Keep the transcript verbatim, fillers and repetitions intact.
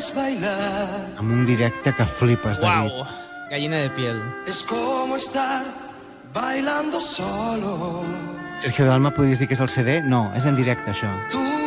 puedes bailar. Amb un directe que flipes, David. Uau, gallina de piel. Es como estar bailando solo. Sergio Dalma, podries dir que és el C D? No, és en directe, això. Tú